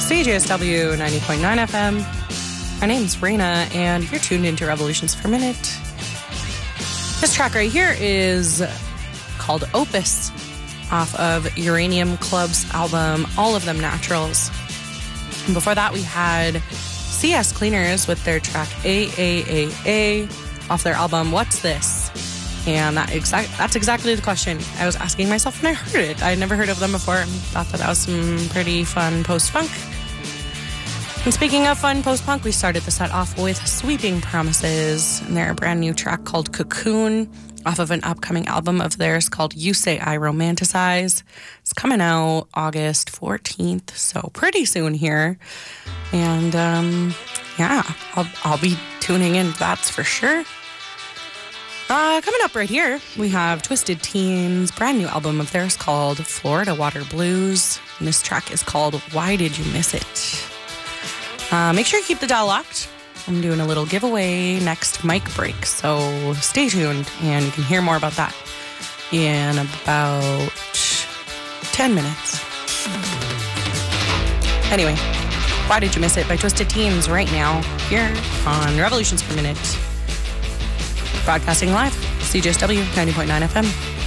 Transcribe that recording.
CJSW 90.9 FM. My name's Raina, and you're tuned into Revolutions Per Minute. This track right here is called Opus, off of Uranium Club's album, All of Them Naturals. And before that, we had CS Cleaners with their track AAAA off their album, What's This? And that's exactly the question I was asking myself when I heard it. I had never heard of them before and thought that was some pretty fun post-punk. And speaking of fun post-punk, we started the set off with Sweeping Promises and their brand new track called Cocoon off of an upcoming album of theirs called You Say I Romanticize. It's coming out August 14th, so pretty soon here. And I'll be tuning in, that's for sure. Coming up right here, we have Twisted Teens' brand new album of theirs called Florida Water Blues. And this track is called Why Did You Miss It? Make sure you keep the dial locked. I'm doing a little giveaway next mic break, so stay tuned and you can hear more about that in about 10 minutes. Anyway, Why Did You Miss It by Twisted Teens right now here on Revolutions Per Minute. Broadcasting live, CJSW 90.9 FM.